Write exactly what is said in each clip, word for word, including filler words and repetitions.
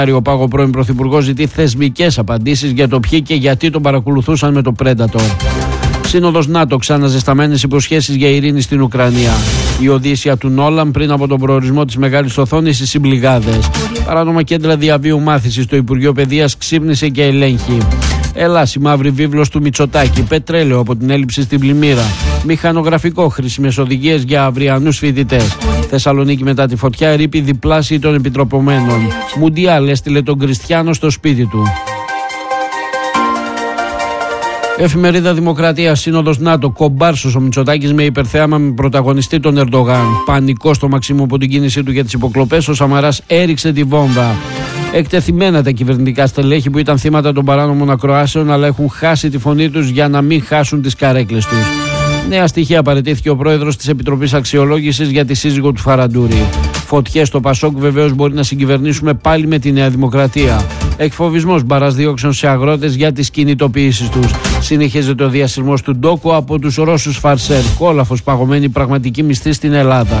Ο Πάγο πρώην Πρωθυπουργός ζητεί θεσμικές απαντήσεις για το ποιοι και γιατί τον παρακολουθούσαν με το Predator. Σύνοδος ΝΑΤΟ, ξαναζεσταμένες υποσχέσεις για ειρήνη στην Ουκρανία. Η Οδύσσια του Νόλαν πριν από τον προορισμό της μεγάλης οθόνης στις συμπληγάδες. Παράνομα κέντρα διαβίου μάθησης στο Υπουργείο Παιδείας ξύπνησε και ελέγχει. Ελλάς, η μαύρη βίβλος του Μητσοτάκη. Πετρέλαιο από την έλλειψη στην πλημμύρα. Μηχανογραφικό, χρήσιμες οδηγίες για αυριανούς φοιτητές. Θεσσαλονίκη μετά τη φωτιά, ρήπη διπλάσιοι των επιτροπωμένων. Μουντιάλ έστειλε τον Κριστιάνο στο σπίτι του. Εφημερίδα Δημοκρατία, Σύνοδος ΝΑΤΟ, κομπάρσος ο Μητσοτάκης με υπερθέαμα με πρωταγωνιστή τον Ερντογάν. Πανικό στο Μαξίμου από την κίνησή του για τις υποκλοπές, ο Σαμαράς έριξε τη βόμβα. Εκτεθειμένα τα κυβερνητικά στελέχη που ήταν θύματα των παράνομων ακροάσεων, αλλά έχουν χάσει τη φωνή τους για να μην χάσουν τις καρέκλες τους. Νέα στοιχεία παραιτήθηκε ο πρόεδρος της Επιτροπής Αξιολόγησης για τη σύζυγο του Φαραντούρη. Φωτιές στο Πασόκ, βεβαίως μπορεί να συγκυβερνήσουμε πάλι με τη Νέα Δημοκρατία. Εκφοβισμός μπαράς διώξεων σε αγρότες για τις κινητοποιήσεις τους. Συνεχίζεται ο διασυρμός του ντόκου από τους Ρώσους φαρσέρ. Κόλαφος παγωμένη πραγματική μισθή στην Ελλάδα.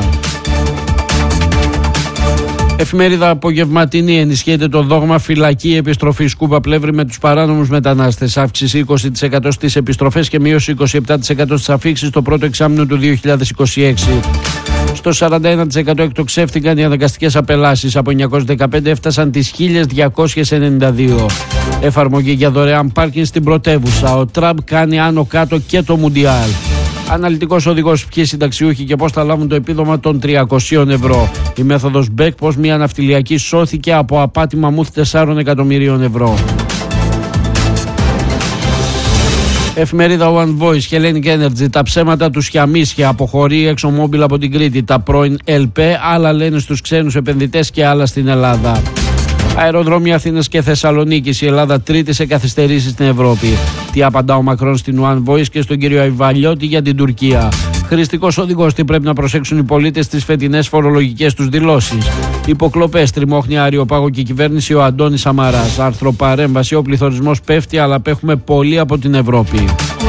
Εφημερίδα Απογευματινή, ενισχύεται το δόγμα φυλακή επιστροφή. Σκούπα πλεύρη με τους παράνομους μετανάστες. Αύξηση είκοσι τοις εκατό στις επιστροφές και μείωση είκοσι επτά τοις εκατό στις αφήξεις το πρώτο εξάμηνο του δύο χιλιάδες είκοσι έξι. Στο σαράντα ένα τοις εκατό εκτοξεύτηκαν οι αναγκαστικές απελάσεις. Από εννιακόσιες δεκαπέντε έφτασαν τις χίλια διακόσιες ενενήντα δύο. Εφαρμογή για δωρεάν πάρκινγκ στην πρωτεύουσα. Ο Τραμπ κάνει άνω κάτω και το Μουντιάλ. Αναλυτικός οδηγός, ποιοι συνταξιούχοι και πώς θα λάβουν το επίδομα των τριακοσίων ευρώ. Η μέθοδος Μπεκ, πώς μια ναυτιλιακή σώθηκε από απάτη μαμούθ τεσσάρων εκατομμυρίων ευρώ. Εφημερίδα One Voice, Hellenic Energy, τα ψέματα του Σιαμίσια, αποχωρεί η ExxonMobil από την Κρήτη. Τα πρώην ελ πι, άλλα λένε στους ξένους επενδυτές και άλλα στην Ελλάδα. Αεροδρόμια Αθήνας και Θεσσαλονίκης, η Ελλάδα τρίτη σε καθυστερήσεις στην Ευρώπη. Τι απαντά ο Μακρόν στην One Voice και στον κύριο Αϊβαλιώτη για την Τουρκία. Χρηστικός οδηγός, τι πρέπει να προσέξουν οι πολίτες στις φετινές φορολογικές τους δηλώσεις. Υποκλοπές, τριμώχνει Αριοπάγο και η κυβέρνηση ο Αντώνης Σαμαράς. Άρθρο παρέμβαση, ο πληθωρισμός πέφτει αλλά απέχουμε πολύ από την Ευρώπη.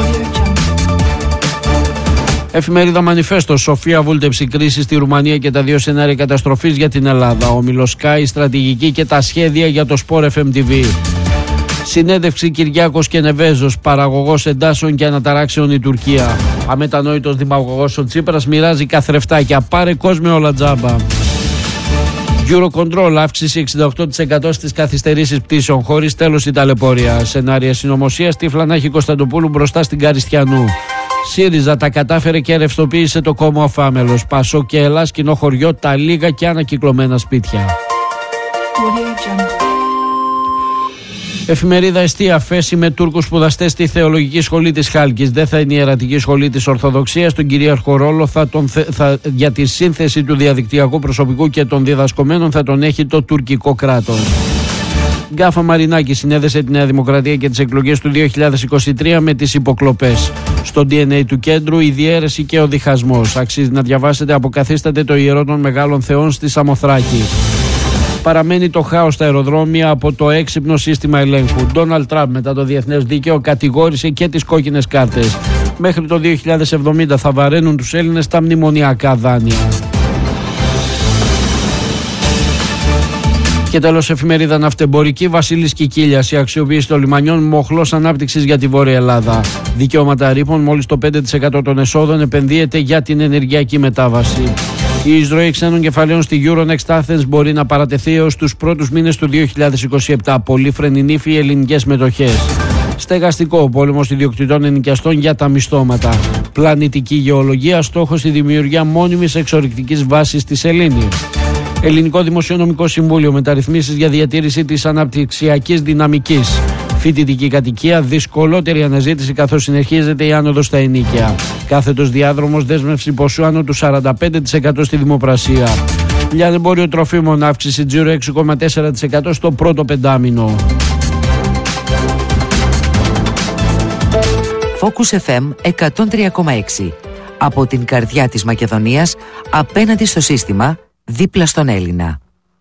Εφημερίδα Μανιφέστο, Σοφία βούλτεψη κρίση στη Ρουμανία και τα δύο σενάρια καταστροφής για την Ελλάδα. Ο Μιλοσκάι, η στρατηγική και τα σχέδια για το Sport εφ εμ τι βι. Συνέντευξη Κυριάκος και Νεβέζος, παραγωγός εντάσεων και αναταράξεων η Τουρκία. Αμετανόητος δημαγωγός ο Τσίπρας μοιράζει καθρεφτάκια, πάρε κόσμο όλα τζάμπα. Eurocontrol, αύξηση εξήντα οκτώ τοις εκατό στις καθυστερήσεις πτήσεων χωρίς τέλος η ταλαιπωρία. Σενάρια συνωμοσίας, Τύφλανάχη Κωνσταντοπούλου μπροστά στην Καριστιανού. ΣΥΡΙΖΑ τα κατάφερε και ρευστοποίησε το κόμμα ο Φάμελος. Πασό και Ελλάς, κοινό χωριό, τα λίγα και ανακυκλωμένα σπίτια. Εφημερίδα Εστία, φέση με Τούρκους σπουδαστές στη Θεολογική Σχολή της Χάλκης. Δεν θα είναι η ιερατική σχολή της Ορθοδοξίας. Τον κυρίαρχο ρόλο θα τον θε, θα, για τη σύνθεση του διαδικτυακού προσωπικού και των διδασκομένων θα τον έχει το τουρκικό κράτος. Γκάφα Μαρινάκη συνέδεσε τη Νέα Δημοκρατία και τις εκλογές του δύο χιλιάδες είκοσι τρία με τις υποκλοπές. Στο ντι εν έι του κέντρου η διαίρεση και ο διχασμός. Αξίζει να διαβάσετε, αποκαθίσταται το ιερό των μεγάλων θεών στη Σαμοθράκη. Παραμένει το χάος στα αεροδρόμια από το έξυπνο σύστημα ελέγχου. Ντόναλντ Τραμπ μετά το διεθνές δίκαιο κατηγόρησε και τις κόκκινες κάρτες. Μέχρι το δύο χιλιάδες εβδομήντα θα βαραίνουν τους Έλληνες τα μνημονιακά δάνεια. Και τέλος, εφημερίδα Ναυτεμπορική, Βασίλης Κικίλιας, η αξιοποίηση των λιμανιών μοχλός ανάπτυξης για τη Βόρεια Ελλάδα. Δικαιώματα ρήπων, μόλις το πέντε τοις εκατό των εσόδων επενδύεται για την ενεργειακή μετάβαση. Η εισρωή ξένων κεφαλαίων στη Euronext Athens μπορεί να παρατεθεί έως τους πρώτους μήνες του δύο χιλιάδες είκοσι επτά. Πολύφρενη νύφη οι ελληνικές μετοχές. Στεγαστικό, ο πόλεμος ιδιοκτητών ενοικιαστών για τα μισθώματα. Πλανητική γεωλογία, στόχος η δημιουργία μόνιμης εξορρυκτικής βάσης στη σελήνη. Ελληνικό Δημοσιονομικό Συμβούλιο, μεταρρυθμίσεις για διατήρηση της αναπτυξιακής δυναμικής. Φοιτητική κατοικία, δυσκολότερη αναζήτηση καθώς συνεχίζεται η άνοδος στα ενοίκια. Κάθετος διάδρομος, δέσμευση ποσού άνω του σαράντα πέντε τοις εκατό στη δημοπρασία. Λιανεμπόριο τροφίμων, αύξηση τζίρου έξι κόμμα τέσσερα τοις εκατό στο πρώτο πεντάμινο. Focus εφ εμ εκατόν τρία κόμμα έξι. Από την καρδιά της Μακεδονίας, απέναντι στο σύστημα, δίπλα στον Έλληνα.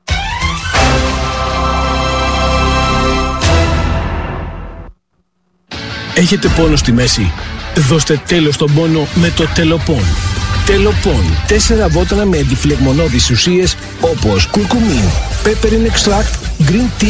Έχετε πόνο στη μέση? Δώστε τέλος στον πόνο με το Τελοπών. Τελοπών. Τέσσερα βότανα με αντιφλεγμονώδεις ουσίες όπως κουρκουμίν, pepperine extract, Green Tea